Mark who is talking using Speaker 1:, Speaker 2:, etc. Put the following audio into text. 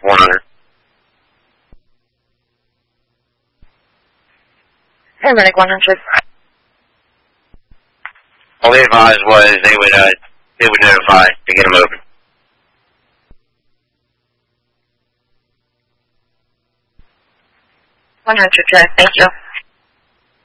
Speaker 1: Medic 100.
Speaker 2: Hey, Medic 100.
Speaker 1: All they advised was they would notify to get them open.
Speaker 2: 100, Jack. Thank you.